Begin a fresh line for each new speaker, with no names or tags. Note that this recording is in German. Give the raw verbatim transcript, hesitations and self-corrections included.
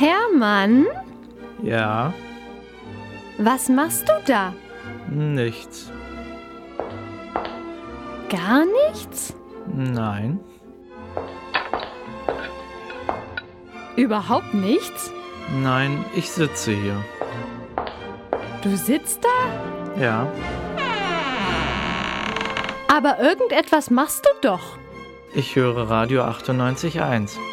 Hermann,
Ja,
was machst du da?
nichts.
Gar nichts?
Nein,
Überhaupt nichts?
nein, ich sitze hier.
Du sitzt da?
Ja,
Aber irgendetwas machst du doch.
ich höre Radio achtundneunzig Komma eins.